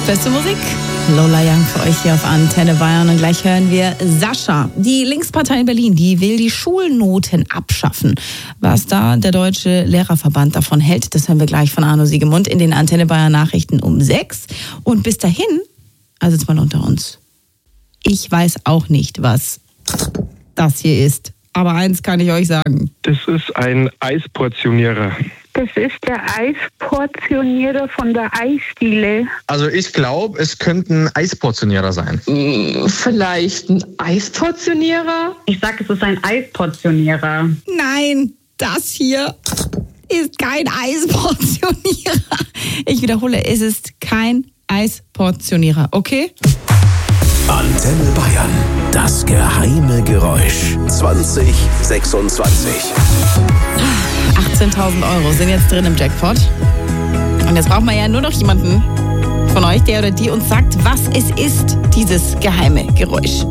Beste Musik. Lola Young für euch hier auf Antenne Bayern. Und gleich hören wir Sascha. Die Linkspartei in Berlin, die will die Schulnoten abschaffen. Was da der Deutsche Lehrerverband davon hält, das hören wir gleich von Arno Siegemund in den Antenne Bayern Nachrichten um 6. Und bis dahin, also jetzt mal unter uns. Ich weiß auch nicht, was das hier ist. Aber eins kann ich euch sagen. Das ist ein Eisportionierer. Das ist der Eisportionierer von der Eisdiele. Also ich glaube, es könnte ein Eisportionierer sein. Vielleicht ein Eisportionierer? Ich sag, es ist ein Eisportionierer. Nein, das hier ist kein Eisportionierer. Ich wiederhole, es ist kein Eisportionierer, okay? Antenne Bayern, das geheime Geräusch 2026. 18.000 € sind jetzt drin im Jackpot. Und jetzt brauchen wir ja nur noch jemanden von euch, der oder die uns sagt, was es ist, dieses geheime Geräusch.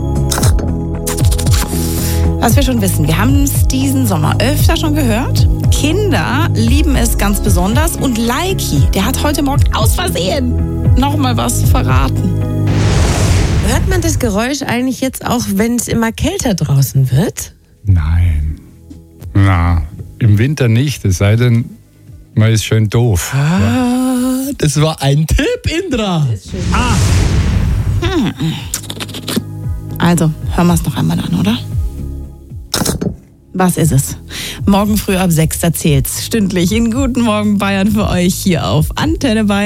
Was wir schon wissen, wir haben es diesen Sommer öfter schon gehört. Kinder lieben es ganz besonders. Und Leiki, der hat heute Morgen aus Versehen nochmal was verraten. Hört man das Geräusch eigentlich jetzt auch, wenn es immer kälter draußen wird? Nein. Na, im Winter nicht, es sei denn, man ist schön doof. Ah, das war ein Tipp, Indra. Also, hören wir es noch einmal an, oder? Was ist es? Morgen früh ab 6 erzählt's stündlich in Guten Morgen Bayern für euch hier auf Antenne Bayern.